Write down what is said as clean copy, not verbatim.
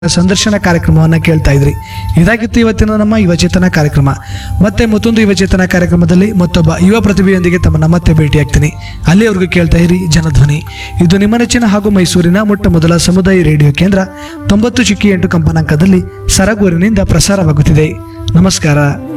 ಸಂದರ್ಶನ ಕಾರ್ಯಕ್ರಮವನ್ನು ಕೇಳ್ತಾ ಇದ್ರಿ. ಇದಾಗಿತ್ತು ಇವತ್ತಿನ ನಮ್ಮ ಯುವಚೇತನ ಕಾರ್ಯಕ್ರಮ. ಮತ್ತೆ ಮತ್ತೊಂದು ಯುವಚೇತನ ಕಾರ್ಯಕ್ರಮದಲ್ಲಿ ಮತ್ತೊಬ್ಬ ಯುವ ಪ್ರತಿಭೆಯೊಂದಿಗೆ ತಮ್ಮನ್ನ ಮತ್ತೆ ಭೇಟಿಯಾಗ್ತೀನಿ. ಅಲ್ಲಿಯವರೆಗೂ ಕೇಳ್ತಾ ಇರಿ ಜನಧ್ವನಿ. ಇದು ನಿಮ್ಮ ನೆಚ್ಚಿನ ಹಾಗೂ ಮೈಸೂರಿನ ಮೊಟ್ಟ ಮೊದಲ ಸಮುದಾಯ ರೇಡಿಯೋ ಕೇಂದ್ರ 90.8 ಕಂಪನಾಂಕದಲ್ಲಿ ಸರಗೂರಿನಿಂದ ಪ್ರಸಾರವಾಗುತ್ತಿದೆ. ನಮಸ್ಕಾರ.